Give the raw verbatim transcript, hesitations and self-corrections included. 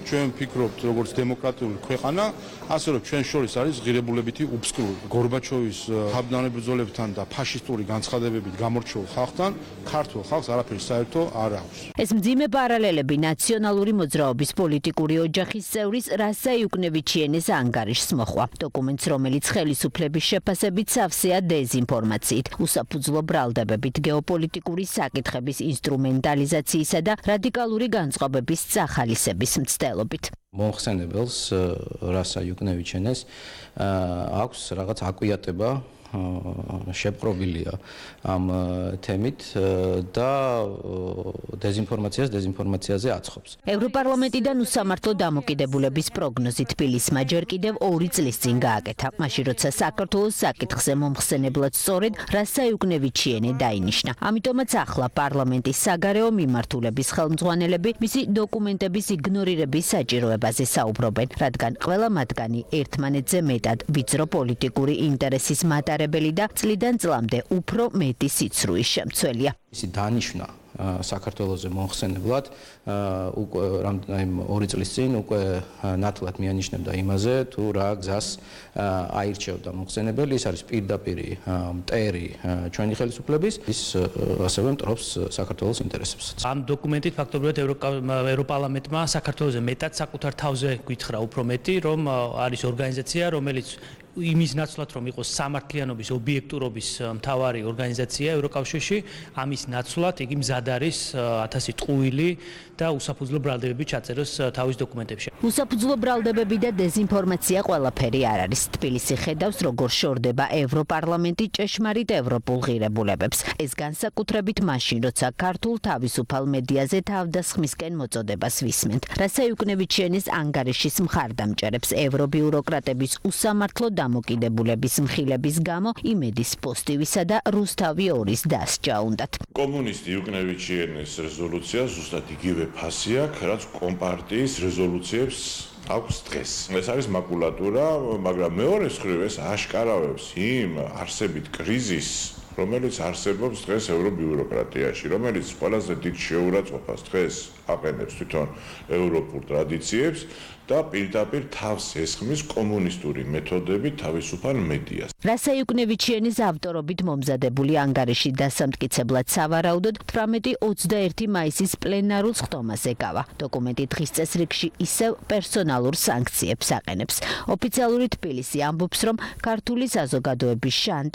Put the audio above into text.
ჩვენ ვფიქრობთ როგორც დემოკრატიული ქვეყანა, ასე რომ ჩვენ შორის არის ღირებულებითი უბსკლური. გორბაჩოვის თავდანებრძოლებთან და ფაშისტური განცხადებებით გამორჩეულ ხალხთან ქართულ ხალხს არაფერი საერთო არ აქვს. ეს მძიმე პარალელები ნაციონალური მოძრაობის პოლიტიკური ოჯახის წევრის რასა იუკნევიჩიენეს ანგარიშს მოჰყვა. დოკუმენტს, რომელიც ხელისუფლების შეფასებით სავსეა დეზინფორმაციით, უსაფუძვლო ბრალდებებით, გეოპოლიტიკური საკითხების ინსტრუმენტალიზაციისა და რადიკალური განწყობების წახალისების მცდელობით. მომხსენებელს რასა იუკნევიჩენეს აქვს რაღაც აკვიატება შეპყრობილია ამ თემით და დეზინფორმაციას დეზინფორმაციაზე აცხობს. ევროპარლამენტიდან უსამართლო დამოკიდებულების პროგნოზი თბილისმა ჯერ კიდევ ორი წლის წინ გააკეთა, მაშინ როცა საქართველოს საკითხზე მომხსენებლად სწორედ რასა იუკნევიჩიენე დაინიშნა. ამიტომაც ახლა პარლამენტის საგარეო მიმართულების ხელმძღვანელები მისი დოკუმენტების იგნორირების საჭიროებაზე საუბრობენ, რადგან ყველა მათგანი ერთმანეთზე მეტად ვიწრო პოლიტიკური ინტერესის მატარებელი და წლიდან წლამდე უფრო მეტი სიცრუის შემცველია. ისი დანიშნა საქართველოზე მომხსენებლად უკვე რამდენი ორი წლის წინ უკვე ნათლად მიანიშნებდა იმაზე თუ რა გზას აირჩევდა მომხსენებელი. ის არის პირდაპირი მტერი ჩვენი ხელისუფლების, ის ასევე მტრობს საქართველოს ინტერესებსაც. ამ დოკუმენტით ფაქტობრივად ევროპარლამენტმა საქართველოზე მეტად საკუთარ თავზე გითხრა უფრო მეტი, რომ არის ორგანიზაცია, რომელიც იმის ნაცვლად რომ იყოს სამართლიანობის ობიექტურობის მთავარი ორგანიზაცია ევროკავშირში, ამის ნაცვლად იგი მზად არის ათასი ტყუილი და უსაფუძვლო ბრალდებები ჩაწეროს თავის დოკუმენტებში. უსაფუძვლო ბრალდებები და დეზინფორმაცია ყველაფერი არ არის. თბილისი ხედავს, როგორ შორდება ევროპარლამენტი ჭეშმარიტ ევროპულ ღირებულებებს. ეს განსაკუთრებით მაშინ, როცა ქართულ თავისუფალ მედიაზე თავდასხმისკენ მოწოდებას ვისმენთ. რასა იუკნევიჩიენეს ანგარიშის მხარდამჭერებს ევრობიუროკრატების უსამართლო დამოკიდებულების მხილების გამო იმედის პოსტივისა და რუსთავი ორის დასჯა უნდათ. კომუნისტი იუკნევიჩიენეს რეზოლუცია ზუსტად იგივე ფასი აქვს, რაც კომპარტიის რეზოლუციებს აქვს დღეს. ეს არის მაკულატურა, მაგრამ მეორე მხრივ ეს აშკარავებს იმ არსებით კრიზისს, რომელიც არსებობს დღეს ევრობიუროკრატიაში, რომელიც ყველაზე დიდ შეურაცხყოფას დღეს აყენებს თვითონ ევროპულ ტრადიციებს და პირდაპირ თავს ესხმის კომუნისტური მეთოდებით თავისუფალ მედიას. რასა იუკნევიჩიენის ავტორობით მომზადებული ანგარიში დასამტკიცებლად სავარაუდოდ თვრამეტი ოცდაერთი მაისის პლენარულ ხტომას ეკავა. დოკუმენტი დღის წესრიგში ისევ პერსონალურ სანქციებს აყენებს. ოფიციალური თბილისი ამბობს, რომ ქართული საზოგადოების შანტაჟი